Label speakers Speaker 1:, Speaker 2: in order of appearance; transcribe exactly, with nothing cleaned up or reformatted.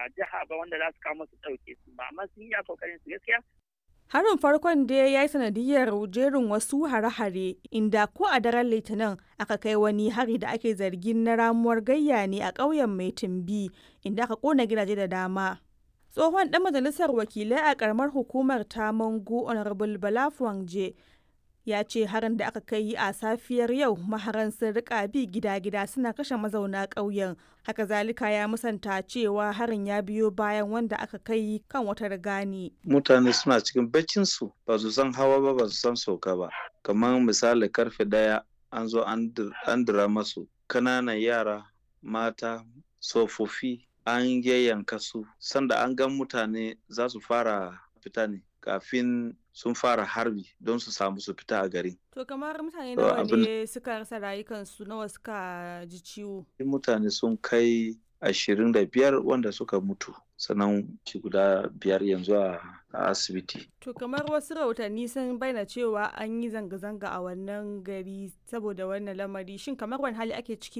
Speaker 1: jiha ba wanda za su kawo musu ɗauke su ba, amma sun yi kokarin su gaskiya.
Speaker 2: Harin farkon dai ya yi sanadiyyar jerin wasu hare-hare inda ko a daren Litinin aka kai wani hari da ake zargin na ramuwar gayya ne a ƙauyen Mai Tumbi inda aka ƙona gidaje da dama. Tsohon ɗan majalisar wakilai a ƙaramar hukumar ta Mangu Honorable Bala Fuangje ya ce harin da aka kai a safiyar yau maharan sun rika bi gida-gida suna kashe mazauna ƙauyen. Haka zalika ya musanta cewa harin ya biyo bayan wanda aka kai kan wata rigani.
Speaker 3: Mutane suna cikin baccinsu ba su san hawa ba ba su san sauka ba. Kamar misali karfe daya an zo an dira masu kananan yara, mata, tsofaffi an yayyanka su. Sanda an gan mutane za su fara fita ne kafin sun fara harbi don su samu su fita a gari.
Speaker 2: To kamar mutane nawa ne suka rasa rayukansu, nawa suka ji ciwo?
Speaker 3: Mutane sun kai ashirin da biyar wanda suka mutu, sannan ci guda biyar yanzu a asibiti.
Speaker 2: To kamar wasu rahotanni sun bayyana cewa an yi zanga-zanga a wannan gari saboda wannan lamari, shin kamar wani hali ake ciki?